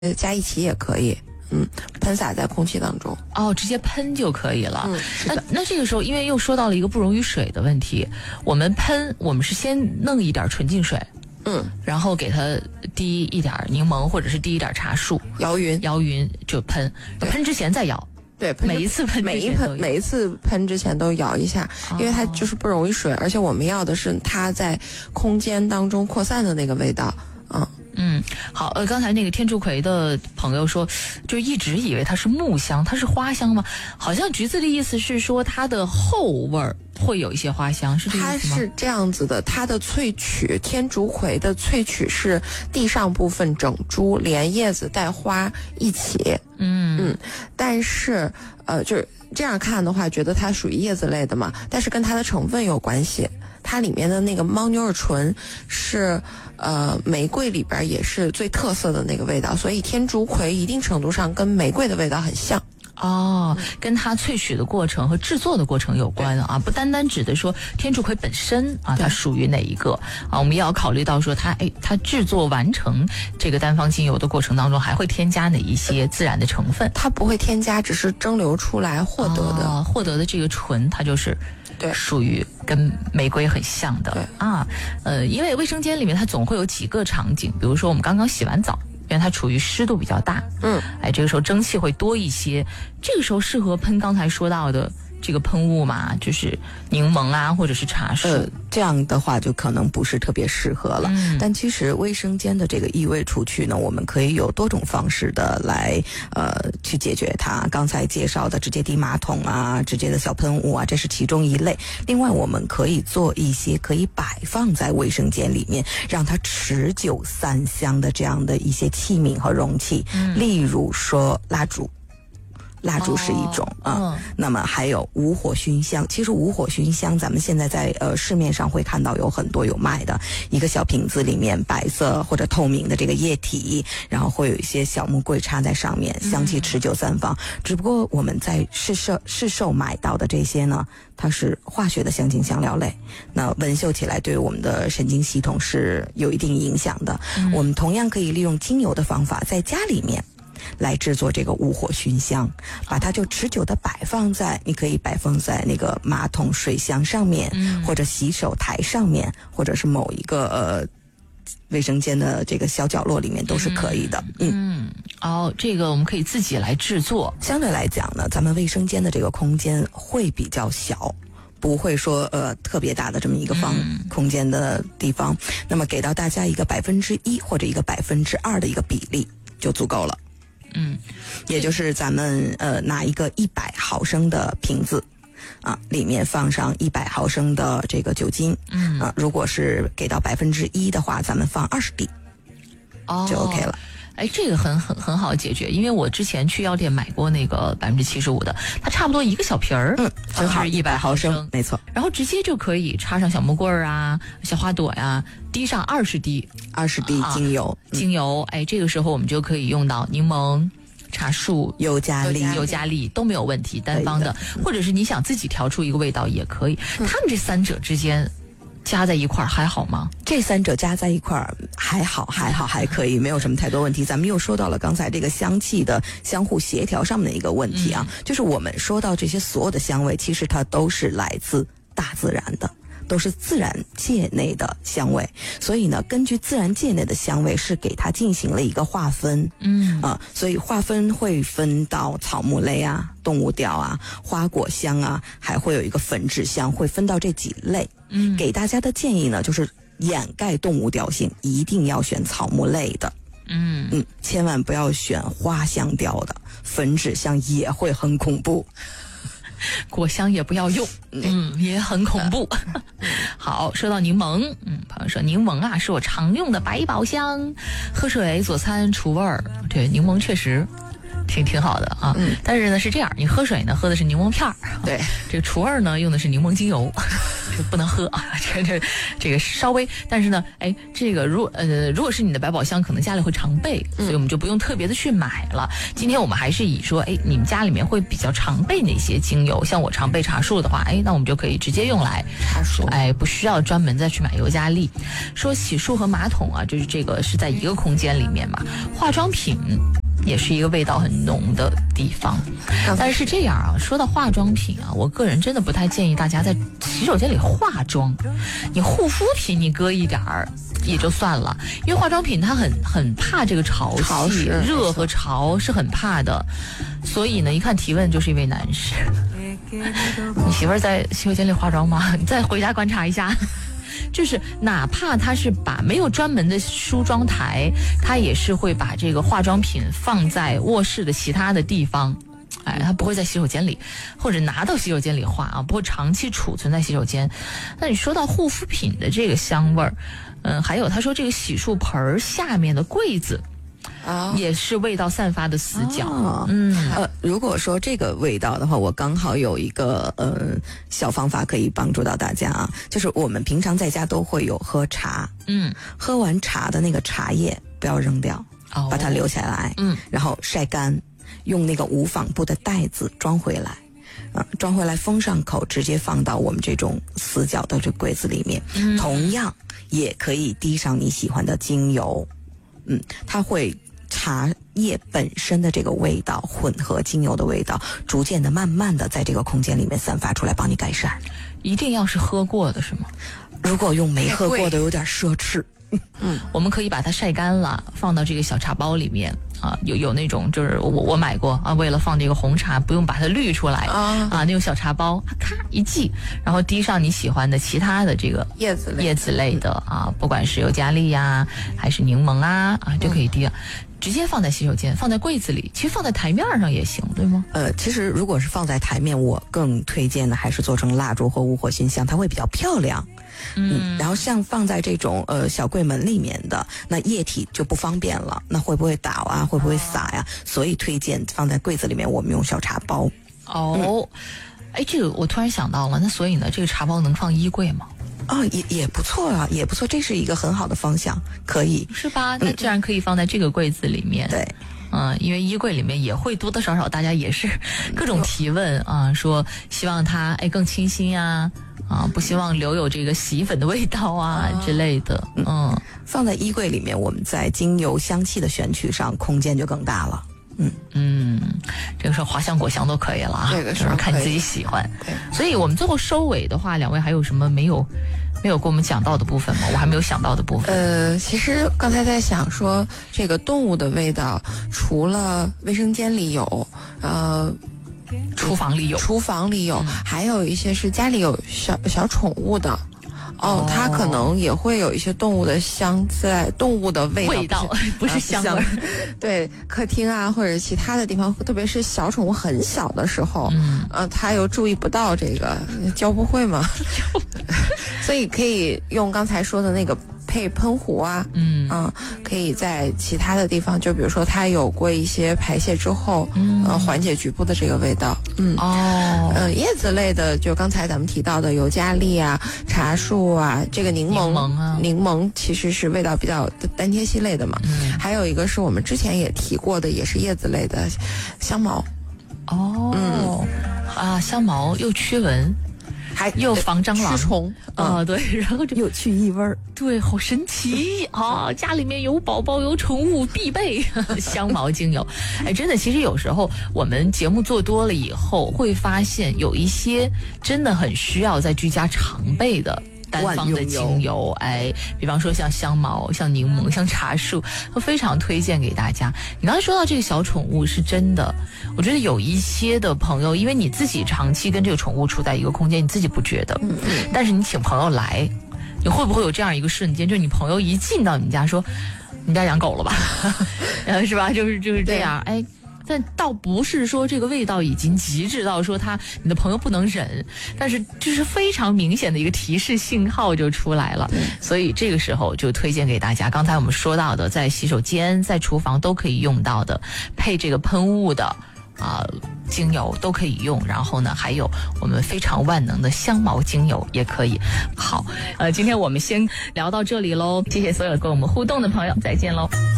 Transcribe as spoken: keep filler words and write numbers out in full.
加一起也可以。嗯，喷洒在空气当中。 哦，直接喷就可以了。 嗯， 那那这个时候，因为又说到了一个不溶于水的问题，我们喷，我们是先弄一点纯净水， 嗯， 然后给它滴一点柠檬，或者是滴一点茶树， 摇匀， 摇匀就喷。喷之前再摇。 对， 每一次喷每一喷每一次喷之前都摇一下，哦，因为它就是不溶于水，而且我们要的是它在空间当中扩散的那个味道。嗯。 嗯，好，呃，刚才那个天竺葵的朋友说，就一直以为它是木香，它是花香吗？好像橘子的意思是说它的后味儿会有一些花香，是这个意思吗？ 它是这样子的，它的萃取，天竺葵的萃取是地上部分整株，连叶子带花一起。 嗯嗯，但是呃，就是这样看的话，觉得它属于叶子类的嘛，但是跟它的成分有关系。它里面的那个牦牛儿醇是呃玫瑰里边也是最特色的那个味道，所以天竺葵一定程度上跟玫瑰的味道很像。 哦，跟它萃取的过程和制作的过程有关啊，不单单指的说天竺葵本身啊，它属于哪一个啊，我们也要考虑到说它哎，它制作完成这个单方精油的过程当中，还会添加哪一些自然的成分？ 它不会添加，只是蒸馏出来获得的， 哦，获得的这个醇，它就是对属于跟玫瑰很像的啊。呃，因为卫生间里面它总会有几个场景，比如说我们刚刚洗完澡。因为它处于湿度比较大， 嗯， 哎，这个时候蒸汽会多一些，这个时候适合喷刚才说到的这个喷雾嘛，就是柠檬啊，或者是茶树。 呃，这样的话就可能不是特别适合了。 嗯， 但其实卫生间的这个异味除去呢，我们可以有多种方式的来呃去解决它。刚才介绍的直接滴马桶啊，直接的小喷雾啊，这是其中一类。另外，我们可以做一些可以摆放在卫生间里面，让它持久散香的这样的一些器皿和容器， 嗯， 例如说蜡烛。蜡烛是一种、 哦、 啊、 嗯， 那么还有无火熏香。其实无火熏香，咱们现在在呃市面上会看到有很多有卖的，一个小瓶子里面白色或者透明的这个液体，然后会有一些小木棍插在上面，香气持久散放。嗯、只不过我们在市售市售买到的这些呢，它是化学的香精香料类，那闻嗅起来对我们的神经系统是有一定影响的。嗯、我们同样可以利用精油的方法，在家里面。来制作这个无火熏香，把它就持久的摆放在，你可以摆放在那个马桶水箱上面，嗯、或者洗手台上面，或者是某一个呃卫生间的这个小角落里面都是可以的。嗯， 嗯哦，这个我们可以自己来制作。 相对来讲呢，咱们卫生间的这个空间会比较小。不会说呃特别大的这么一个方空间的地方，嗯、那么给到大家一个百分之一或者一个百分之二的一个比例就足够了。 嗯， 也就是咱们呃拿一个一百毫升的瓶子，啊，里面放上一百毫升的这个酒精，嗯啊，如果是给到百分之一的话，咱们放二十滴， 哦， 就 OK 了。 哎，这个很很很好解决，因为我之前去药店买过那个百分之七十五的，它差不多一个小瓶儿， 嗯，正好一百毫升， 没错。 然后直接就可以插上小木棍儿啊、小花朵呀、啊，滴上二十滴， 二十滴精油， 啊、精油。哎，这个时候我们就可以用到柠檬、茶树、 尤加利、 尤加利都没有问题，单方的，的或者是你想自己调出一个味道也可以。嗯、他们这三者之间。加在一块儿还好吗？ 这三者加在一块儿还好，还好，还可以，没有什么太多问题。咱们又说到了刚才这个香气的相互协调上面的一个问题啊，嗯、就是我们说到这些所有的香味，其实它都是来自大自然的。都是自然界内的香味，所以呢，根据自然界内的香味是给它进行了一个划分，嗯啊，所以划分会分到草木类啊、动物调啊、花果香啊，还会有一个粉脂香，会分到这几类。嗯，给大家的建议呢，就是掩盖动物调性，一定要选草木类的。嗯嗯，千万不要选花香调的，粉脂香也会很恐怖。 果香也不要用，嗯，也很恐怖。好，说到柠檬，嗯，朋友说柠檬啊是我常用的百宝箱，喝水佐餐除味儿。对，柠檬确实挺挺好的啊。嗯，但是呢是这样，你喝水呢喝的是柠檬片儿， 对， 这个除味儿呢用的是柠檬精油。 就不能喝啊，这这这个稍微，但是呢，哎，这个如呃如果是你的百宝箱，可能家里会常备，所以我们就不用特别的去买了。今天我们还是以说，哎，你们家里面会比较常备哪些精油？像我常备茶树的话，哎，那我们就可以直接用来茶树， 哎，不需要专门再去买尤加利。说洗漱和马桶啊，就是这个是在一个空间里面嘛，化妆品也是一个味道很浓的地方。但是这样啊，说到化妆品啊，我个人真的不太建议大家在洗手间里化妆。你护肤品你搁一点儿也就算了，因为化妆品它很很怕这个潮气、热和潮是很怕的。所以呢，一看提问就是一位男士，你媳妇儿在洗手间里化妆吗？你再回家观察一下。就是哪怕他是把没有专门的梳妆台，他也是会把这个化妆品放在卧室的其他的地方。哎，他不会在洗手间里，或者拿到洗手间里化啊，不会长期储存在洗手间。那你说到护肤品的这个香味儿，嗯，还有他说这个洗漱盆下面的柜子。 啊， 也是味道散发的死角。 哦、 嗯， 呃，如果说这个味道的话，我刚好有一个呃小方法可以帮助到大家啊，就是我们平常在家都会有喝茶， 嗯， 喝完茶的那个茶叶不要扔掉， 哦、 把它留下来， 嗯， 然后晒干，用那个无纺布的袋子装回来。啊，装回来封上口，直接放到我们这种死角的这柜子里面。嗯，同样也可以滴上你喜欢的精油，嗯，它会茶叶本身的这个味道混合精油的味道，逐渐的、慢慢的在这个空间里面散发出来，帮你改善。 一定要是喝过的是吗？ 如果用没喝过的，有点奢侈。 嗯，我们可以把它晒干了，放到这个小茶包里面啊，有有那种就是我我买过啊，为了放这个红茶，不用把它滤出来啊啊，那种小茶包，咔一系，然后滴上你喜欢的其他的这个叶子类叶子类的啊，不管是尤加利呀还是柠檬啊啊，就可以滴了。嗯，直接放在洗手间，放在柜子里，其实放在台面上也行，对吗？ 呃，其实如果是放在台面，我更推荐的还是做成蜡烛或无火熏香，它会比较漂亮。嗯，然后像放在这种呃小柜门里面的，那液体就不方便了，那会不会倒啊？会不会洒呀？所以推荐放在柜子里面，我们用小茶包。 哦，哎、嗯，这个我突然想到了，那所以呢，这个茶包能放衣柜吗？ 哦，也也不错啊，也不错，这是一个很好的方向，可以是吧？那自然可以放在这个柜子里面。 嗯、对。 嗯，因为衣柜里面也会多多少少，大家也是各种提问啊，说希望它哎更清新啊，啊不希望留有这个洗衣粉的味道啊之类的。嗯， 放在衣柜里面，我们在精油香气的选取上空间就更大了。嗯嗯，这个时候花香果香都可以了啊， 这个时候看你自己喜欢。 对， 所以我们最后收尾的话，两位还有什么没有没有跟我们讲到的部分吗？我还没有想到的部分。 呃，其实刚才在想说，这个动物的味道，除了卫生间里有，呃， 厨房里有， 厨房里有，嗯、还有一些是家里有小小宠物的。哦，它可能也会有一些动物的香在，动物的味道， 味道不是香味儿。 对，客厅啊或者其他的地方，特别是小宠物很小的时候，嗯，呃，它又注意不到这个，教不会嘛，所以可以用刚才说的那个配喷壶啊，嗯啊，可以在其他的地方，就比如说它有过一些排泄之后，嗯，呃，缓解局部的这个味道，嗯哦，呃，叶子类的，就刚才咱们提到的尤加利啊、茶树啊，这个柠檬， 柠檬啊， 柠檬其实是味道比较单萜烯类的嘛，嗯，还有一个是我们之前也提过的，也是叶子类的香茅， 哦，嗯啊，香茅又驱蚊。还又防蟑螂、 驱虫啊，对，然后就又去异味儿， 对，好神奇啊！家里面有宝宝有宠物必备香茅精油。哎，真的，其实有时候我们节目做多了以后，会发现有一些真的很需要在居家常备的单方的精油，哎，比方说像香茅、像柠檬、像茶树，都非常推荐给大家。你刚才说到这个小宠物，是真的，我觉得有一些的朋友，因为你自己长期跟这个宠物处在一个空间，你自己不觉得，嗯嗯，但是你请朋友来，你会不会有这样一个瞬间，就是你朋友一进到你家说，你家养狗了吧，呃，是吧？就是就是这样，哎。但倒不是说这个味道已经极致到说他你的朋友不能忍，但是就是非常明显的一个提示信号就出来了，所以这个时候就推荐给大家，刚才我们说到的在洗手间在厨房都可以用到的配这个喷雾的啊、呃， 精油都可以用，然后呢，还有我们非常万能的香茅精油也可以。好，呃，今天我们先聊到这里喽，谢谢所有跟我们互动的朋友，再见喽。